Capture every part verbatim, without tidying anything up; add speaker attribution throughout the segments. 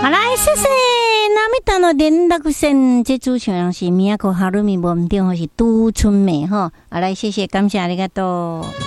Speaker 1: 好来，谢谢。那么当了联络线，这主持人是米亚克哈鲁米，我们电话是杜春梅哈。好来，谢谢，感谢ありがとう。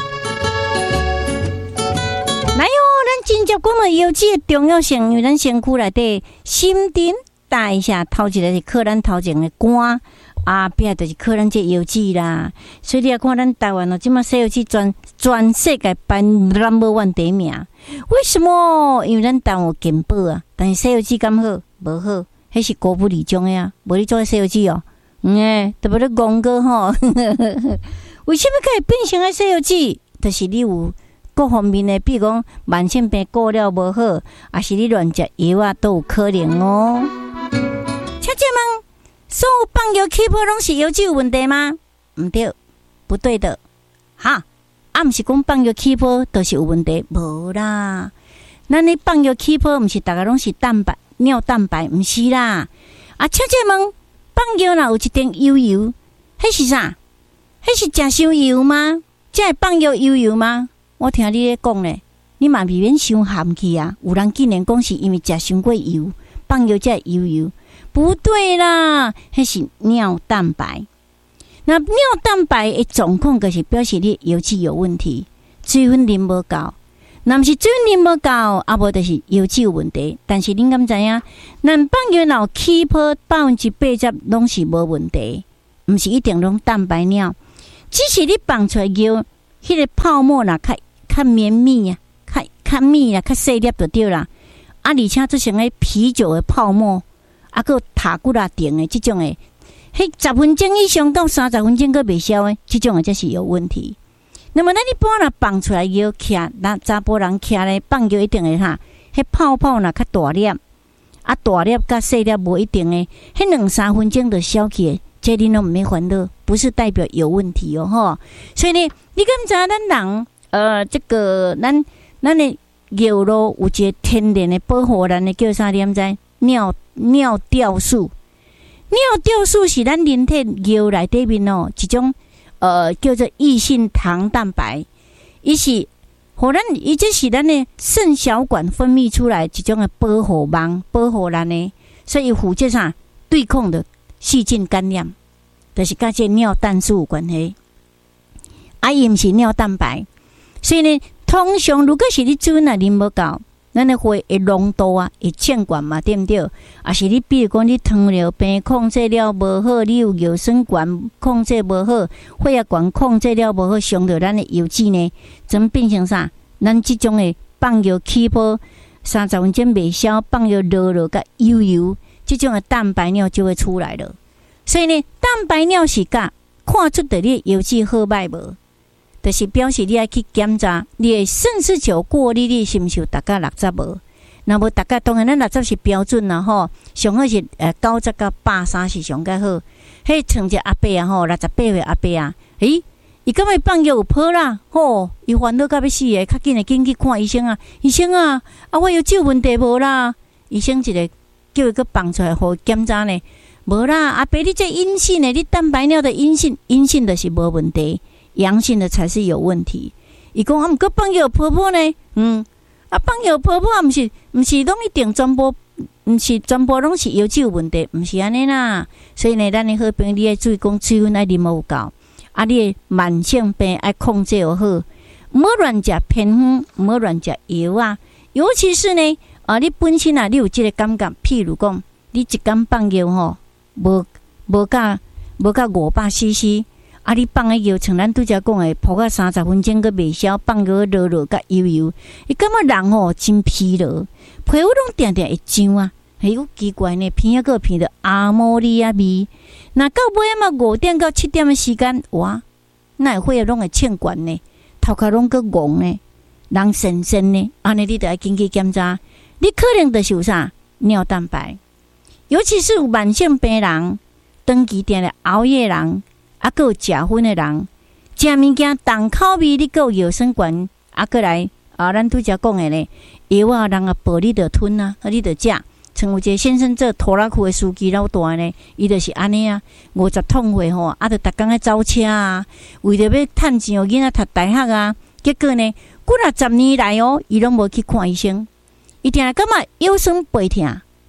Speaker 1: 来哟，咱真接讲了邮寄的重要性，因为咱身躯内底新陈代谢头一个是靠咱头前的肝。啊，边就是靠咱这邮寄啦，所以你也看咱台湾哦，即马西邮寄全全世界排 number one 第一名。为什么？因为咱台湾有健保啊，但是西邮寄敢好？无好，迄是国不理中的啊，无你做西邮寄哦，嗯诶，特别咧广告吼。为什么可以变成个西邮寄？就是你有各方面的，比如讲慢性病过了无好，还是你乱食药啊，都有可能哦。请姐们。所有放药起泡拢是邮寄有问题吗？唔对，不对的。哈，啊，唔是讲放药起泡都是有问题，无啦。咱咧放药起泡，唔是大家拢是蛋白、尿蛋白，唔是啦。啊，请姐问，放药若有一点油油，迄是啥？迄是食伤油吗？才会放药油油吗？我听你咧讲咧，你嘛未免伤含气啊！有人竟然讲是因为食伤过油，放药才会油油。不对啦，那是尿蛋白。那尿蛋白的状况，就是表示你邮寄有问题，水分啉无够。那不是水分啉无够，啊无就是邮寄有问题。但是恁敢知影？咱放药脑起泡百分之八十拢是无问题，唔是一定拢蛋白尿，只是你放出来药，迄个泡沫啦，较较绵密啊，较较密啦，较细粒就对啦。啊，而且做成个啤酒的泡沫。啊，个塔古拉定的这种的，迄十分钟以上到三十分钟个未消的，这种的才是有问题。那么咱一般若放出来药徛，咱查甫人徛咧放药一定的哈，迄泡泡若较大粒，啊大粒甲细粒无一定的，迄两三分钟就消去的，这你拢唔免烦恼，不是代表有问题哦吼。所以呢，你敢知咱人呃这个咱咱的药咯有一个天然的保护咱的叫啥？你敢知？尿尿酵素，尿酵素是咱人体药内底面哦一种呃叫做异性糖蛋白，伊是互咱伊这是咱的肾小管分泌出来一种的保护网，保护咱的，所以负责啥对抗的细菌感染，就是甲这尿蛋素有关系。啊，伊毋是尿蛋白，所以呢，通常如果是你水啊啉无够。咱的血的浓度啊，会欠管嘛，对不对？啊，是你比如讲你糖尿病控制了无好，你有尿酸管控制无好，血压管控制了无好，伤到咱的油脂呢，怎变成啥？咱这种的放药起泡三十分钟未消，放药热热甲油油，这种的蛋白尿就会出来了。所以呢，蛋白尿是甲看出的你油脂好歹无？就是表示你要去检查你的肾丝球过滤率是毋是有达到六十无？那无达到，当然咱六十是标准啦吼，上好是呃九十到百三是上较好。迄像一个阿伯啊吼，六十八岁阿伯啊，诶，伊敢会放药有泡啦吼，伊烦恼到要死诶，较紧诶紧去看医生啊！医生啊，啊我有酒问题无啦？医生一个叫伊去放出来互检查呢，无啦，阿伯你这阴性诶，你蛋白尿的阴性，阴性的是无问题。阳性的才是有问题。伊讲啊，毋过放药泡泡呢？嗯，啊放药泡泡啊，毋是毋是拢一定全部，毋是全部拢是药剂有问题，毋是安尼啦。所以呢，咱的好朋友你要注意讲水分爱啉有够，啊，你的慢性病爱控制好，毋好乱食偏方，毋好乱食药啊。尤其是呢，啊，你本身啊，你有即个感觉，譬如讲，你一工放药吼，无无甲无甲五百 C C。啊！你放个药，像咱拄则讲诶，泡到三十分钟个未消，放个热热甲油油，伊感觉人吼真疲劳，皮肤拢定定会痒啊。哎呦，奇怪呢，鼻仔个鼻着阿摩尼亚味。那到尾啊嘛五点到七点的时间，哇，那血拢会欠管呢，头壳拢个戆呢，人神神呢，安尼你得要紧去检查，你可能就是有啥尿蛋白，尤其是有慢性病人、长期定咧熬夜人。啊，还有食薰的人，食物件重口味，你还有药酸管，啊，过来啊，咱拄则讲的呢，药啊，人啊，保你得吞啊，啊，你得食。像有一个先生做拖拉库的司机老大呢，伊就是安尼啊，五十桶货吼，啊，着逐工咧走车啊，为着要趁钱，囡仔读大学啊，结果呢，几若十年来哦，伊拢无去看医生，伊定感觉腰酸背痛，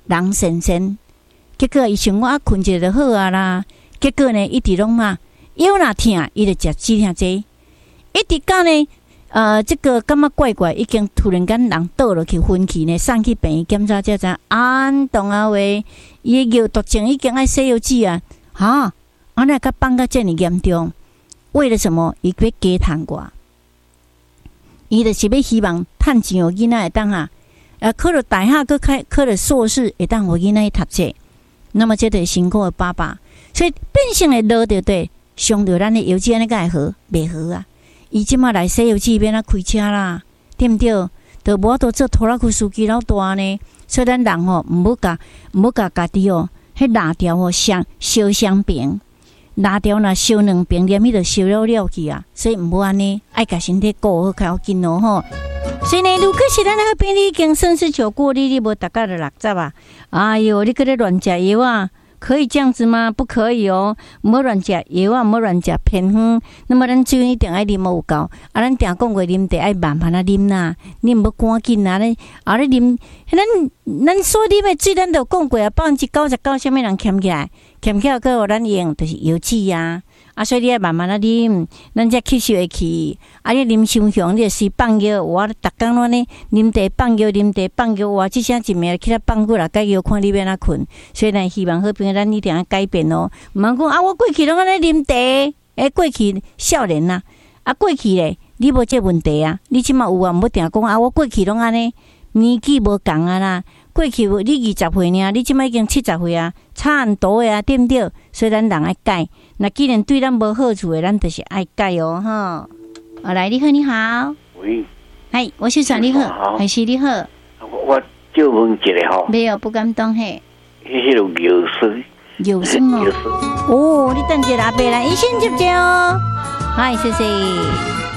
Speaker 1: 人神神，结果伊想我啊困一下就好啊啦。结果呢，一直拢嘛腰若痛，伊就食止痛剂，一直到呢，呃，这个感觉怪怪，已经突然间人倒落去昏去呢，送去病院检查才知安动啊喂，伊的药毒症已经爱西药剂啊，哈，安尼甲放到这么严重，为了什么？伊要加趁我，伊就是要希望趁钱互囡仔会当啊，呃，考了大学，佮开考了硕士，会当互囡仔去读册。那么这就是辛苦的爸爸，所以变性的落着对，伤着咱的药剂安尼个会好，袂好啊！伊即马来西药剂免啊开车啦，对毋对？就无多做拖拉机司机老大呢，所以咱人吼毋好甲毋好甲家己哦，迄辣条吼相烧相平，辣条若烧两平，连迄就烧了了去啊！所以毋好安尼，爱甲身体顾好较要紧哦吼。所以呢，如果是咱那个病你已经深思熟过，你你无大概就六十啊！哎哟，你搁咧乱食药啊？可以这样子吗？不可以哦！唔好乱食药啊，唔好乱食偏方。那么咱水一定爱啉有够，啊，咱定讲过啉茶爱慢慢啊啉啦，你唔好赶紧啊！你啊，你啉，咱咱所啉的水，咱都讲过啊，百分之九十九，啥物人欠起来？欠起来个互咱用，就是药剂啊！啊，所以你爱慢慢啊啉，咱才吸收会去。啊，你啉伤凶，你就是放药。我逐工拢呢啉茶放药，啉茶放药。我即声一暝起来放过来解药，看你要哪困。所以咱希望好朋友，咱一定要改变哦。毋通讲啊，我过去拢安尼啉茶，诶，过去少年呐，啊，过去咧，你无这问题啊。你即马有啊，毋好定讲啊，我过去拢安尼，年纪无共啊啦。过去你二十岁呢，你即摆已经七十岁啊，差很多的啊，对不对？所以咱人爱改，那既然对咱无好处的，咱就是爱改哦，哈。好，来，你好，你好。
Speaker 2: 喂。
Speaker 1: 嗨，我是算你好，还是你好？
Speaker 2: 我就问一个吼。
Speaker 1: 没有，不敢当嘿。
Speaker 2: 迄个药水。
Speaker 1: 药水哦。哦，你等一下阿伯来，医生接接哦。嗨，谢谢。